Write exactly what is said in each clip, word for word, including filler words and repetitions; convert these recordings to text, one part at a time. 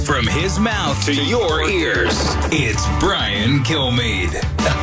From his mouth to your ears, it's Brian Kilmeade.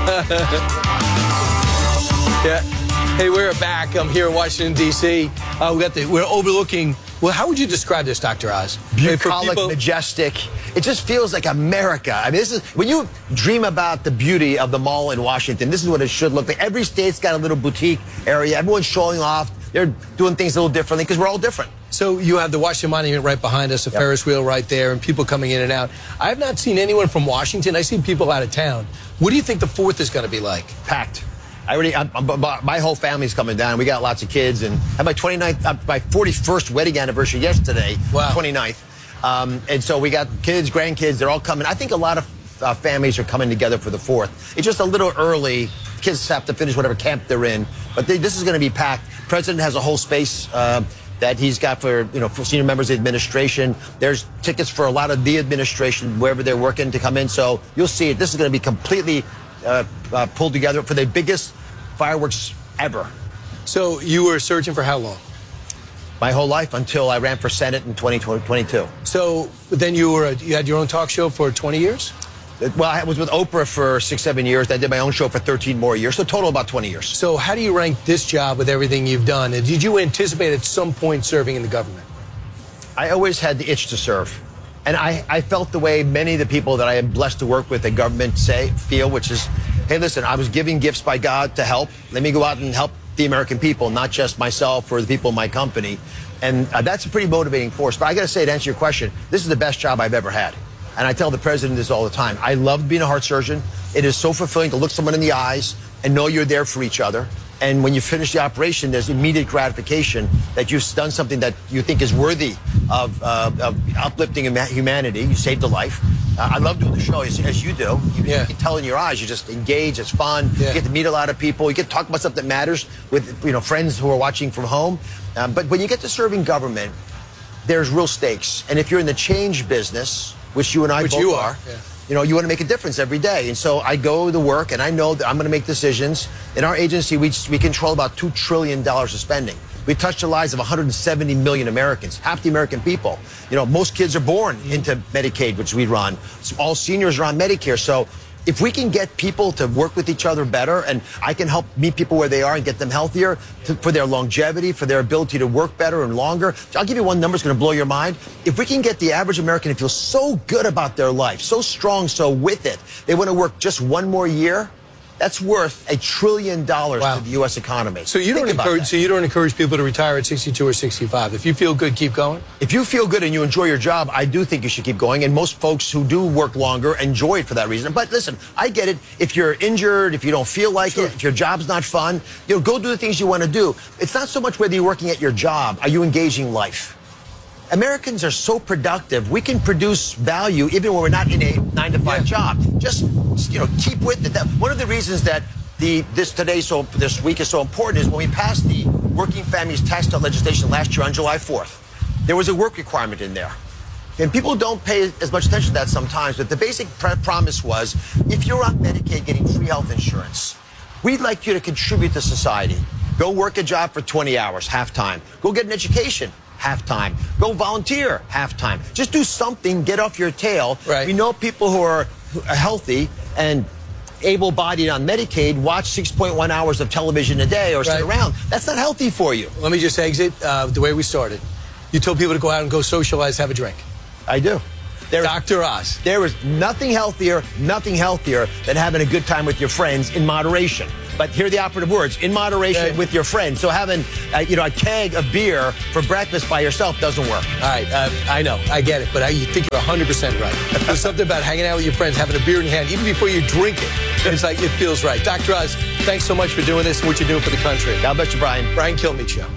Yeah. Hey, we're back. I'm here in Washington, D C Uh, we got the, we're overlooking, well, how would you describe this, Doctor Oz? Bucolic, people, majestic. It just feels like America. I mean, this is, when you dream about the beauty of the mall in Washington, this is what it should look like. Every state's got a little boutique area. Everyone's showing off. They're doing things a little differently because we're all different. So you have the Washington Monument right behind us, a Yep. Ferris wheel right there, and people coming in and out. I have not seen anyone from Washington. I see people out of town. What do you think the fourth is going to be like? Packed. I already, I'm, I'm, my whole family's coming down. We got lots of kids, and I had my twenty-ninth, uh, my forty-first wedding anniversary yesterday, wow. twenty-ninth. Um, and so we got kids, grandkids, they're all coming. I think a lot of uh, families are coming together for the fourth. It's just a little early. Kids have to finish whatever camp they're in, but they, this is going to be packed. President has a whole space uh, that he's got for, you know, for senior members of the administration. There's tickets for a lot of the administration, wherever they're working, to come in. So you'll see it. This is going to be completely uh, uh, pulled together for the biggest fireworks ever. So you were searching for how long? My whole life until I ran for Senate in twenty twenty-two. So then you were you had your own talk show for twenty years? Well, I was with Oprah for six, seven years. I did my own show for thirteen more years, so total about twenty years. So how do you rank this job with everything you've done? And did you anticipate at some point serving in the government? I always had the itch to serve. And I, I felt the way many of the people that I am blessed to work with in government say, feel, which is, hey, listen, I was given gifts by God to help. Let me go out and help the American people, not just myself or the people in my company. And uh, that's a pretty motivating force. But I got to say, to answer your question, this is the best job I've ever had. And I tell the president this all the time. I love being a heart surgeon. It is so fulfilling to look someone in the eyes and know you're there for each other. And when you finish the operation, there's immediate gratification that you've done something that you think is worthy of, uh, of uplifting humanity. You saved a life. Uh, I love doing the show, as, as you do. You, yeah. you can tell in your eyes. You just engage. It's fun. Yeah. You get to meet a lot of people. You get to talk about stuff that matters with, you know, friends who are watching from home. Um, but when you get to serving government, there's real stakes. And if you're in the change business, which you and I which both you are, are yeah. you know, you want to make a difference every day. And so I go to work, and I know that I'm going to make decisions. In our agency, we, we control about two trillion dollars of spending. We touch the lives of one hundred seventy million Americans, half the American people. You know, most kids are born into Medicaid, which we run. So all seniors are on Medicare. So if we can get people to work with each other better, and I can help meet people where they are and get them healthier to, for their longevity, for their ability to work better and longer. I'll give you one number that's going to blow your mind. If we can get the average American to feel so good about their life, so strong, so with it, they want to work just one more year, that's worth a trillion dollars wow. to the U S economy. So you Think don't encourage. that. So you don't encourage people to retire at sixty-two or sixty-five. If you feel good, keep going. If you feel good and you enjoy your job, I do think you should keep going. And most folks who do work longer enjoy it for that reason. But listen, I get it. If you're injured, if you don't feel like sure. it, if your job's not fun, you know, go do the things you want to do. It's not so much whether you're working at your job. Are you engaging life? Americans are so productive. We can produce value even when we're not in a nine to five yeah. job. Just, you know, keep with it. That, one of the reasons that the this today so this week is so important is when we passed the Working Families Tax Cut legislation last year on July fourth, there was a work requirement in there. And people don't pay as much attention to that sometimes, but the basic pr promise was, if you're on Medicaid getting free health insurance, we'd like you to contribute to society. Go work a job for twenty hours, half-time. Go get an education, half-time. Go volunteer, half-time. Just do something, get off your tail. Right. We know people who are, who are healthy and able-bodied on Medicaid watch six point one hours of television a day or sit right. around. That's not healthy for you. Let me just exit uh, the way we started. You told people to go out and go socialize, have a drink. I do. There Doctor Oz. There is nothing healthier, nothing healthier than having a good time with your friends in moderation. But here are the operative words: in moderation okay. with your friends. So having, uh, you know, a keg of beer for breakfast by yourself doesn't work. All right, uh, I know, I get it, but I, you think you're one hundred percent right. There's something about hanging out with your friends, having a beer in your hand, even before you drink it. It's like, it feels right. Doctor Oz, thanks so much for doing this and what you're doing for the country. God bless you, Brian. Brian Kilmeade Show.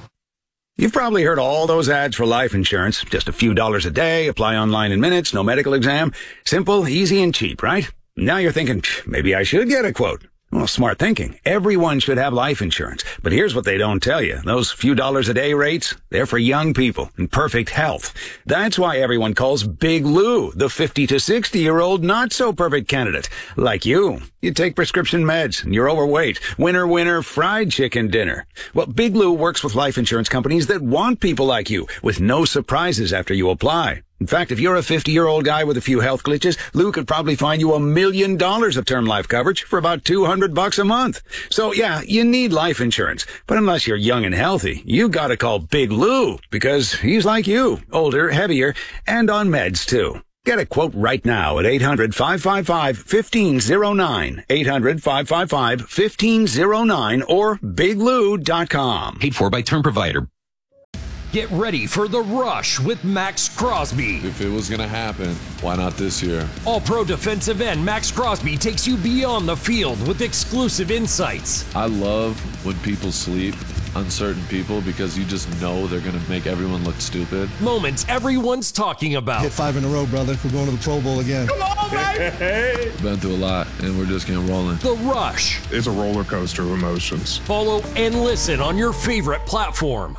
You've probably heard all those ads for life insurance. Just a few dollars a day, apply online in minutes, no medical exam. Simple, easy, and cheap, right? Now you're thinking, maybe I should get a quote. Well, smart thinking. Everyone should have life insurance. But here's what they don't tell you. Those few dollars a day rates, they're for young people in perfect health. That's why everyone calls Big Lou the fifty to sixty year old not so perfect candidate. Like you. You take prescription meds and you're overweight. Winner, winner, fried chicken dinner. Well, Big Lou works with life insurance companies that want people like you with no surprises after you apply. In fact, if you're a fifty-year-old guy with a few health glitches, Lou could probably find you a million dollars of term life coverage for about two hundred bucks a month. So yeah, you need life insurance. But unless you're young and healthy, you gotta call Big Lou, because he's like you, older, heavier, and on meds too. Get a quote right now at eight hundred, five five five, one five zero nine, eight hundred, five five five, one five zero nine, or big lou dot com. Paid for by term provider. Get ready for The Rush with Max Crosby. If it was going to happen, why not this year? All-pro defensive end Max Crosby takes you beyond the field with exclusive insights. I love when people sleep on certain people because you just know they're going to make everyone look stupid. Moments everyone's talking about. Hit five in a row, brother. We're going to the Pro Bowl again. Come on, baby! Been through a lot, and we're just getting rolling. The Rush. It's a roller coaster of emotions. Follow and listen on your favorite platform.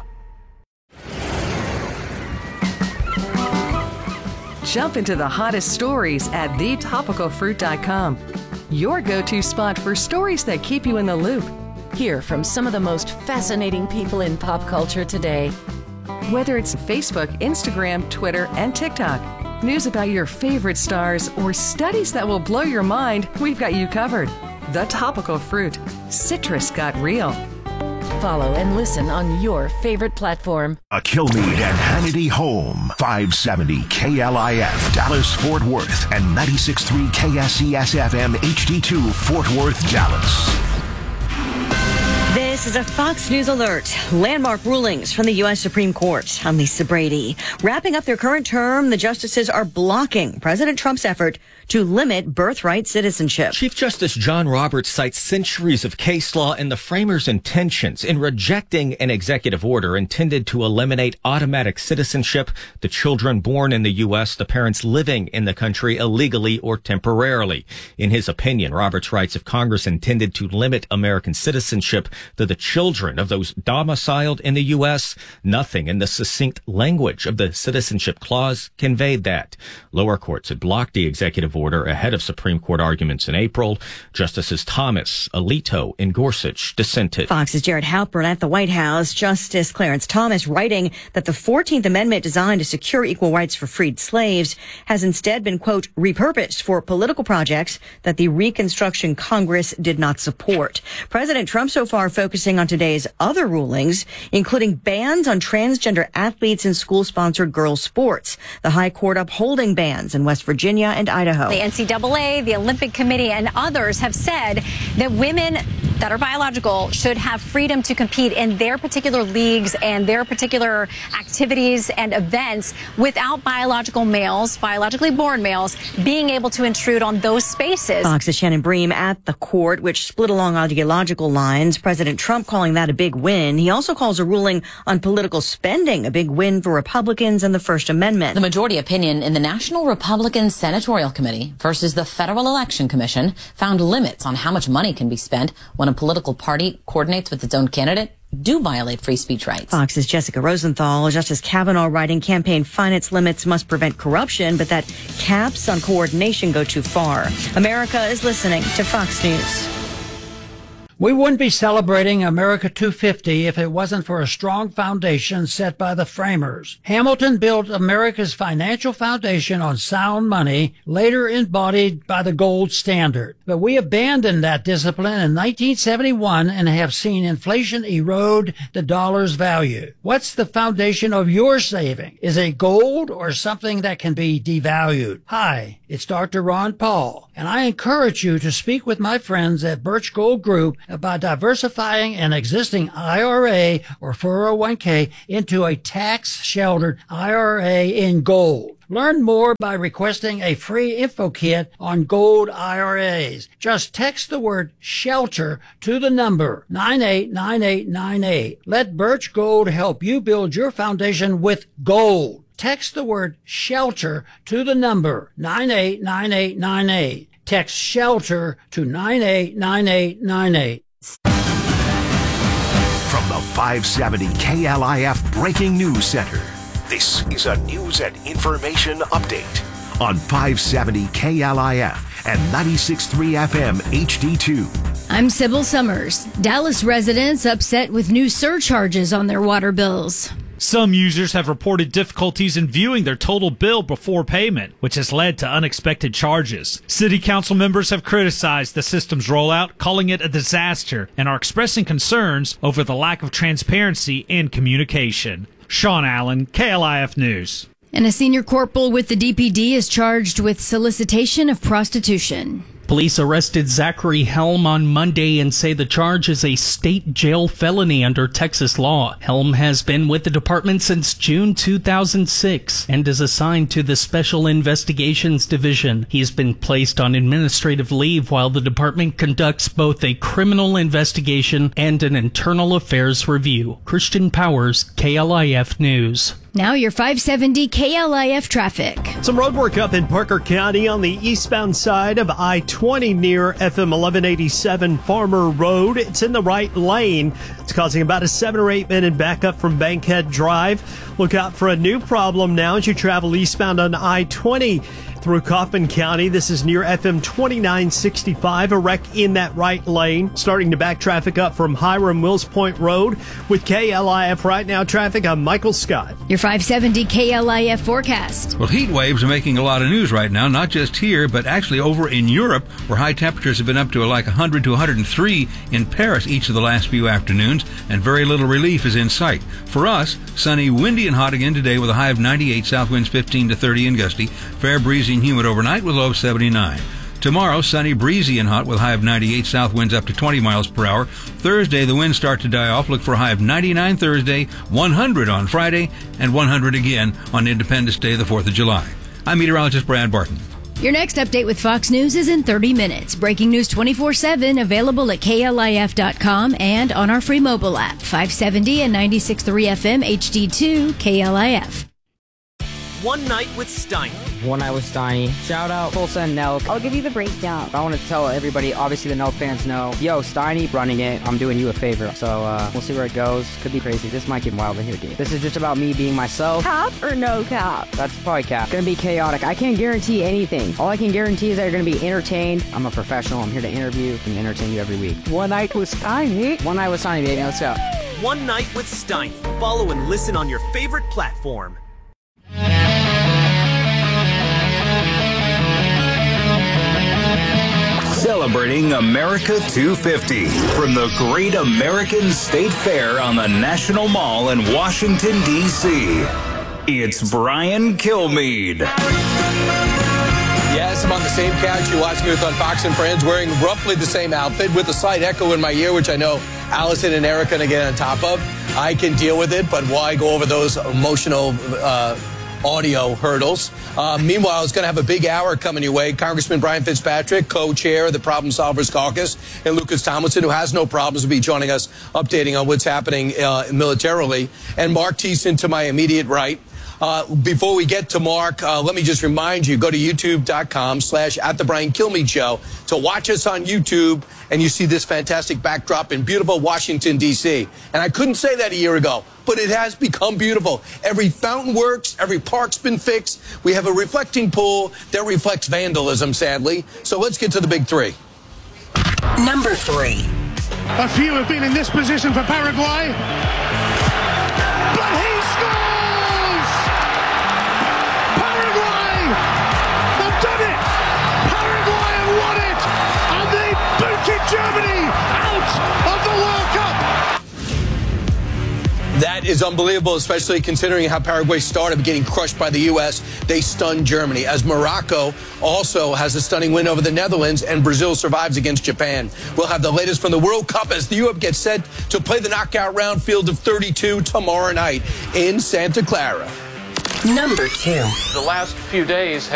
Jump into the hottest stories at the topical fruit dot com. Your go-to spot for stories that keep you in the loop. Hear from some of the most fascinating people in pop culture today. Whether it's Facebook, Instagram, Twitter, and TikTok, news about your favorite stars, or studies that will blow your mind, we've got you covered. The Topical Fruit. Citrus got real. Follow and listen on your favorite platform. A Kilmeade and Hannity home. five seventy K L I F Dallas Fort Worth and ninety-six point three K S E S F M H D two Fort Worth, Dallas. This is a Fox News alert. Landmark rulings from the U S Supreme Court. I'm Lisa Brady. Wrapping up their current term, the justices are blocking President Trump's effort to limit birthright citizenship. Chief Justice John Roberts cites centuries of case law and the framers' intentions in rejecting an executive order intended to eliminate automatic citizenship to children born in the U S, the parents living in the country illegally or temporarily. In his opinion, Roberts writes, if Congress intended to limit American citizenship to the children of those domiciled in the U S, nothing in the succinct language of the Citizenship Clause conveyed that. Lower courts had blocked the executive order ahead of Supreme Court arguments in April. Justices Thomas, Alito, and Gorsuch dissented. Fox's Jared Halpern at the White House. Justice Clarence Thomas writing that the fourteenth Amendment designed to secure equal rights for freed slaves has instead been, quote, repurposed for political projects that the Reconstruction Congress did not support. President Trump so far focusing on today's other rulings, including bans on transgender athletes in school-sponsored girls' sports. The High Court upholding bans in West Virginia and Idaho. The N C double A, the Olympic Committee, and others have said that women that are biological should have freedom to compete in their particular leagues and their particular activities and events without biological males, biologically born males, being able to intrude on those spaces. Fox's Shannon Bream at the court, which split along ideological lines. President Trump calling that a big win. He also calls a ruling on political spending a big win for Republicans and the First Amendment. The majority opinion in the National Republican Senatorial Committee versus the Federal Election Commission found limits on how much money can be spent when a political party coordinates with its own candidate do violate free speech rights. Fox's Jessica Rosenthal. Justice Kavanaugh writing campaign finance limits must prevent corruption, but that caps on coordination go too far. America is listening to Fox News. We wouldn't be celebrating America two fifty if it wasn't for a strong foundation set by the framers. Hamilton built America's financial foundation on sound money, later embodied by the gold standard. But we abandoned that discipline in nineteen seventy-one and have seen inflation erode the dollar's value. What's the foundation of your saving? Is it gold or something that can be devalued? Hi, it's Doctor Ron Paul, and I encourage you to speak with my friends at Birch Gold Group about diversifying an existing I R A or four oh one k into a tax-sheltered I R A in gold. Learn more by requesting a free info kit on gold I R As. Just text the word SHELTER to the number nine eight nine eight nine eight. Let Birch Gold help you build your foundation with gold. Text the word SHELTER to the number nine eight nine eight nine eight. Text SHELTER to nine eight nine eight nine eight. From the five seventy K L I F Breaking News Center, this is a news and information update on five seventy K L I F and ninety-six point three F M H D two. I'm Sybil Summers. Dallas residents upset with new surcharges on their water bills. Some users have reported difficulties in viewing their total bill before payment, which has led to unexpected charges. City council members have criticized the system's rollout, calling it a disaster, and are expressing concerns over the lack of transparency and communication. Sean Allen, K L I F News. And a senior corporal with the D P D is charged with solicitation of prostitution. Police arrested Zachary Helm on Monday and say the charge is a state jail felony under Texas law. Helm has been with the department since June two thousand six and is assigned to the Special Investigations Division. He's been placed on administrative leave while the department conducts both a criminal investigation and an internal affairs review. Christian Powers, K L I F News. Now your five seventy K L I F traffic. Some road work up in Parker County on the eastbound side of I twenty near F M eleven eighty-seven Farmer Road. It's in the right lane. It's causing about a seven or eight minute backup from Bankhead Drive. Look out for a new problem now as you travel eastbound on I twenty through Coffin County. This is near F M twenty-nine sixty-five, a wreck in that right lane. Starting to back traffic up from Hiram Wills Point Road. With K L I F Right Now traffic, I'm Michael Scott. Your five seventy K L I F forecast. Well, heat waves are making a lot of news right now, not just here, but actually over in Europe, where high temperatures have been up to like one hundred to one hundred three in Paris each of the last few afternoons, and very little relief is in sight. For us, sunny, windy, and hot again today with a high of ninety-eight, south winds fifteen to thirty and gusty, fair, breezy, and humid overnight with low of seventy-nine. Tomorrow, sunny, breezy, and hot with a high of ninety-eight, south winds up to twenty miles per hour. Thursday, the winds start to die off. Look for a high of ninety-nine Thursday, one hundred on Friday, and one hundred again on Independence Day, the fourth of July. I'm meteorologist Brad Barton. Your next update with Fox News is in thirty minutes. Breaking news twenty-four seven, available at K L I F dot com and on our free mobile app. five seventy and ninety-six point three F M H D two K L I F. One Night with Steiny. One Night with Steiny. Shout out Tulsa and Nelk. I'll give you the breakdown. I want to tell everybody, obviously the Nelk fans know, yo, Steiny running it. I'm doing you a favor. So uh, we'll see where it goes. Could be crazy. This might get wild in here, dude. This is just about me being myself. Cap or no cap? That's probably cap. It's gonna be chaotic. I can't guarantee anything. All I can guarantee is that you're gonna be entertained. I'm a professional. I'm here to interview and entertain you every week. One Night with Steiny. One Night with Steiny, baby. Let's go. One Night with Steiny. Follow and listen on your favorite platform. Celebrating America two fifty from the Great American State Fair on the National Mall in Washington, D C It's Brian Kilmeade. Yes, I'm on the same couch you watch me with on Fox and Friends, wearing roughly the same outfit with a slight echo in my ear, which I know Allison and Eric are going to get on top of. I can deal with it, but why go over those emotional uh audio hurdles? Uh, meanwhile, it's going to have a big hour coming your way. Congressman Brian Fitzpatrick, co-chair of the Problem Solvers Caucus, and Lucas Tomlinson, who has no problems, will be joining us, updating on what's happening uh, militarily. And Mark Thiessen to my immediate right. Uh, before we get to Mark, uh, let me just remind you, go to youtube.com slash at the Brian Kilmeade Show to watch us on YouTube, and you see this fantastic backdrop in beautiful Washington, D C And I couldn't say that a year ago, but it has become beautiful. Every fountain works. Every park's been fixed. We have a reflecting pool that reflects vandalism, sadly. So let's get to the big three. Number three. A few have been in this position for Paraguay. But he scores! Paraguay have done it! Paraguay have won it! And they booted Germany out of the World Cup! That is unbelievable, especially considering how Paraguay started getting crushed by the U S They stunned Germany, as Morocco also has a stunning win over the Netherlands, and Brazil survives against Japan. We'll have the latest from the World Cup as the Europe gets set to play the knockout round field of thirty-two tomorrow night in Santa Clara. Number two. The last few days